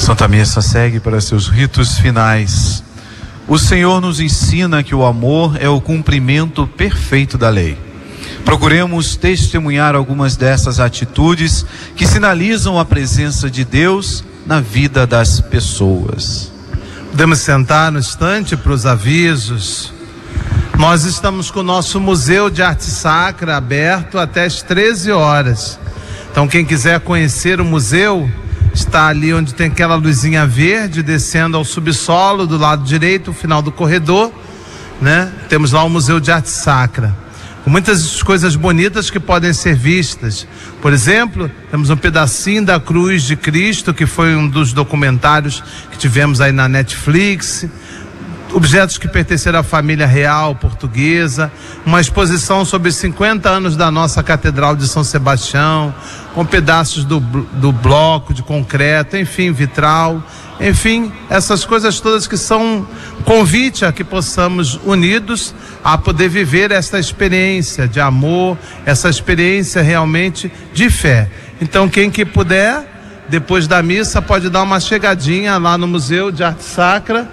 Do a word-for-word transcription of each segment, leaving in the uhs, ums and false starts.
Santa Missa segue para seus ritos finais. O Senhor nos ensina que o amor é o cumprimento perfeito da lei. Procuremos testemunhar algumas dessas atitudes que sinalizam a presença de Deus na vida das pessoas. Podemos sentar no instante para os avisos. Nós estamos com o nosso Museu de Arte Sacra aberto até as treze horas. Então quem quiser conhecer o museu, está ali onde tem aquela luzinha verde, descendo ao subsolo do lado direito, o final do corredor, né? Temos lá o Museu de Arte Sacra, com muitas coisas bonitas que podem ser vistas. Por exemplo, temos um pedacinho da cruz de Cristo, que foi um dos documentários que tivemos aí na Netflix. Objetos que pertenceram à família real portuguesa, uma exposição sobre os cinquenta anos da nossa Catedral de São Sebastião, com pedaços do, do bloco de concreto, enfim, vitral, enfim, essas coisas todas que são um convite a que possamos unidos a poder viver esta experiência de amor, essa experiência realmente de fé. Então quem que puder, depois da missa, pode dar uma chegadinha lá no Museu de Arte Sacra.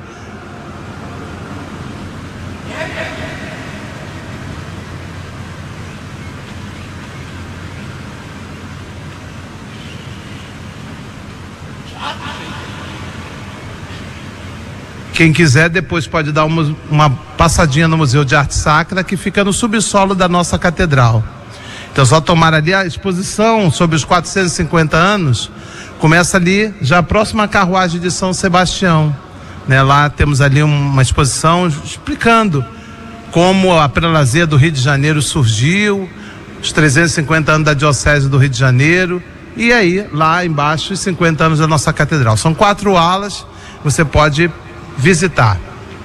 Quem quiser depois pode dar uma, uma passadinha no Museu de Arte Sacra, que fica no subsolo da nossa catedral. Então só tomar ali a exposição sobre os quatrocentos e cinquenta anos, começa ali já a próxima carruagem de São Sebastião, né? Lá temos ali uma exposição explicando como a prelazia do Rio de Janeiro surgiu, os trezentos e cinquenta anos da Diocese do Rio de Janeiro, e aí lá embaixo os cinquenta anos da nossa catedral. São quatro alas, você pode visitar.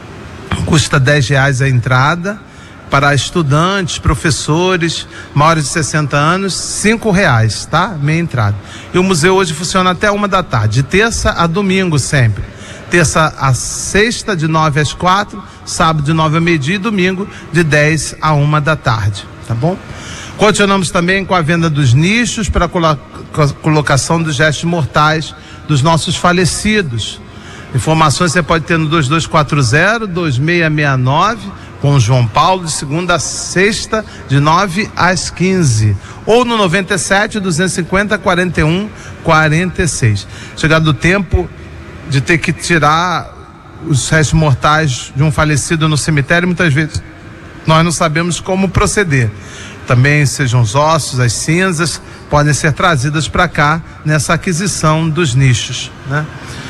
Custa dez reais a entrada. Para estudantes, professores, maiores de sessenta anos, cinco reais, tá? Meia entrada. E o museu hoje funciona até uma da tarde, de terça a domingo sempre. Terça a sexta, de nove às quatro, sábado de nove ao meio-dia e domingo de dez a uma da tarde, tá bom? Continuamos também com a venda dos nichos para a colocação dos restos mortais dos nossos falecidos. Informações você pode ter no dois dois quatro zero, dois seis seis nove, com o João Paulo, de segunda a sexta, de nove às quinze. Ou no noventa e sete, duzentos e cinquenta, quarenta e um, quarenta e seis. Chegado o tempo de ter que tirar os restos mortais de um falecido no cemitério, muitas vezes nós não sabemos como proceder. Também sejam os ossos, as cinzas, podem ser trazidas para cá nessa aquisição dos nichos, né?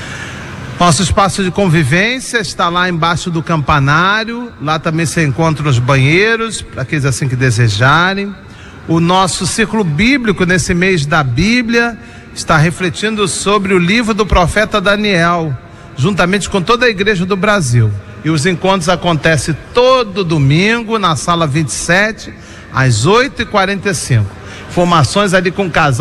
Nosso espaço de convivência está lá embaixo do campanário. Lá também se encontram os banheiros, para aqueles assim que desejarem. O nosso círculo bíblico nesse mês da Bíblia está refletindo sobre o livro do profeta Daniel, juntamente com toda a igreja do Brasil. E os encontros acontecem todo domingo na sala vinte e sete, às oito e quarenta e cinco. Informações ali com casal.